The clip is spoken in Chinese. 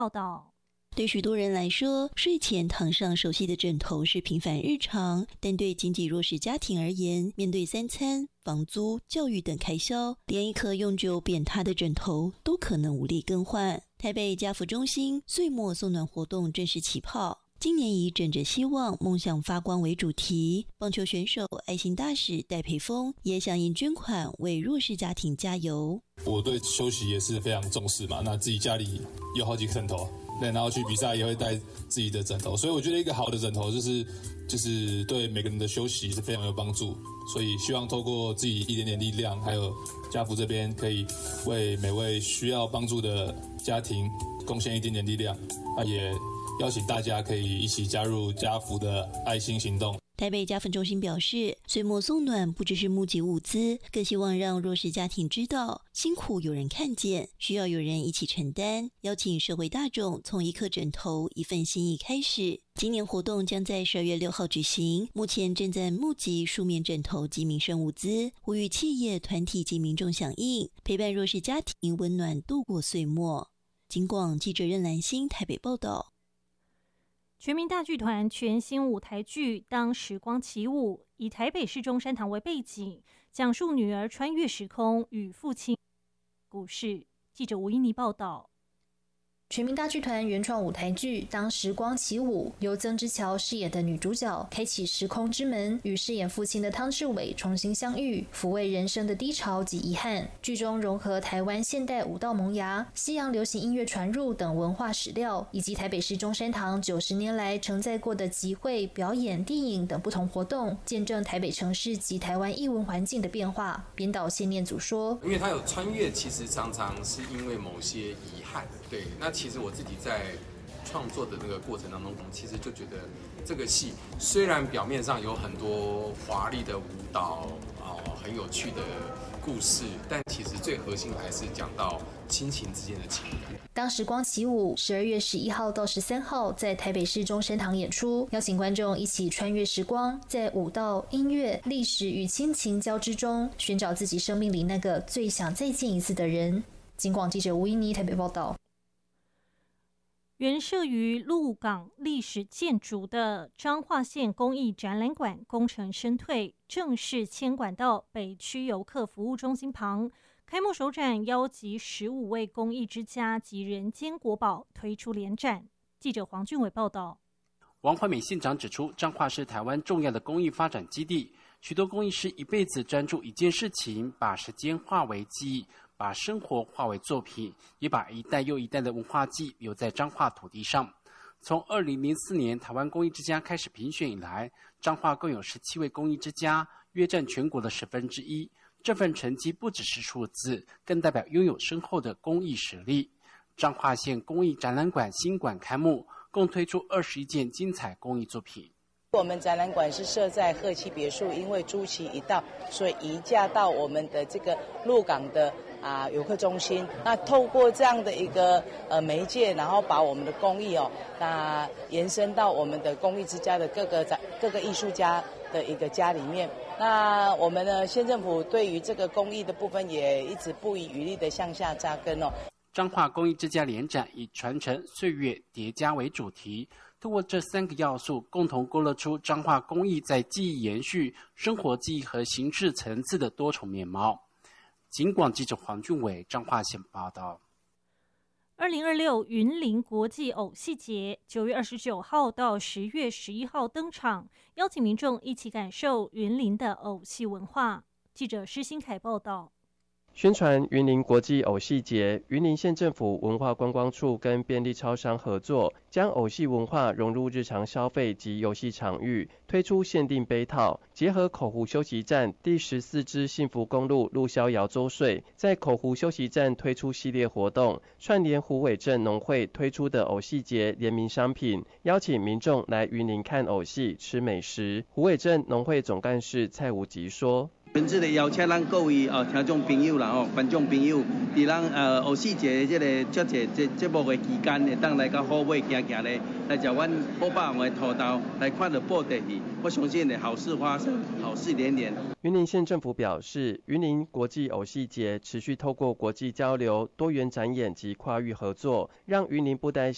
报道。 对许多人来说，睡前躺上熟悉的枕头是平凡日常，但对经济弱势家庭而言，面对3餐、房租、教育等开销，连一颗永久扁塌的枕头都可能无力更换。台北家福中心岁末送暖活动正式起跑，今年以枕着希望，梦想发光为主题。棒球选手爱心大使戴培峰也响应捐款，为弱势家庭加油。 我对休息也是非常重视嘛，那自己家里有好几个枕头，对，然后去比赛也会带自己的枕头，所以我觉得一个好的枕头就是对每个人的休息是非常有帮助，所以希望透过自己一点点力量，还有家福这边可以为每位需要帮助的家庭贡献一点点力量，也邀请大家可以一起加入家福的爱心行动。 台北家福中心表示，岁末送暖不只是募集物资，更希望让弱势家庭知道辛苦有人看见，需要有人一起承担，邀请社会大众从一颗枕头一份心意开始。今年活动将在12月6号举行，目前正在募集数面枕头及民生物资，呼吁企业团体及民众响应，陪伴弱势家庭温暖度过岁末。警广记者任兰心台北报道。 全民大剧团全新舞台剧《当时光起舞》，以台北市中山堂为背景，讲述女儿穿越时空与父亲故事。记者吴依妮报道。 全民大剧团原创舞台剧《当时光起舞》，由曾之乔饰演的女主角开启时空之门，与饰演父亲的汤志伟重新相遇，抚慰人生的低潮及遗憾。剧中融合台湾现代舞蹈萌芽、西洋流行音乐传入等文化史料，以及台北市中山堂90年来承载过的集会、表演、电影等不同活动，见证台北城市及台湾艺文环境的变化。编导谢念祖说：“ 因为他有穿越，其实常常是因为某些遗憾。对，那其实我自己在创作的那个过程当中，其实就觉得这个戏虽然表面上有很多华丽的舞蹈很有趣的故事，但其实最核心还是讲到亲情之间的情感。 当时光起舞，12月11号到13号在台北市中山堂演出，邀请观众一起穿越时光，在舞蹈、音乐、历史与亲情交织中，寻找自己生命里那个最想再见一次的人。警广记者吴依妮台北报道。 原设于鹿港历史建筑的彰化县公益展览馆工程身退，正式迁馆到北区游客服务中心旁。开幕首展邀集15位公益之家及人间国宝推出联展。记者黄俊伟报道。 王怀美县长指出，彰化是台湾重要的公益发展基地，许多公益师一辈子专注一件事情，把时间化为记忆，把生活化为作品，也把一代又一代的文化记忆留在彰化土地上。从2004年台湾公益之家开始评选以来，彰化共有17位公益之家，约占全国的1/10。这份成绩不只是数字，更代表拥有深厚的公益实力。彰化县公益展览馆新馆开幕，共推出21件精彩公益作品。 我们展览馆是设在鹤栖别墅，因为朱期一到，所以移驾到我们的这个鹿港的游客中心。那透过这样的一个媒介，然后把我们的公益那延伸到我们的公益之家的各个艺术家的一个家里面。那我们的县政府对于这个公益的部分也一直不遗余力的向下扎根彰化公益之家联展以传承、岁月、叠加为主题，通过这3个要素，共同勾勒出彰化公益在记忆延续、生活记忆和形式层次的多重面貌。警广记者黄俊伟彰化县报道。 2026云林国际偶戏节9月29号到10月11号登场，邀请民众一起感受云林的偶戏文化。记者施新凯报道。 宣传云林国际偶戏节，云林县政府文化观光处跟便利超商合作，将偶戏文化融入日常消费及游戏场域，推出限定杯套，结合口湖休息站第14支幸福公路路逍遥周岁，在口湖休息站推出系列活动，串联虎尾镇农会推出的偶戏节联名商品，邀请民众来云林看偶戏、吃美食。虎尾镇农会总干事蔡武吉说。 本次的邀请咱各位听众朋友啦观众朋友，伫咱偶戏节这个这节目的期间，会当来到虎尾行行咧，来食阮好霸王的土豆，来看到布袋戏。我相信的好事发生，好事连连。 云林县政府表示，云林国际偶戏节持续透过国际交流、多元展演及跨域合作，让云林布袋戏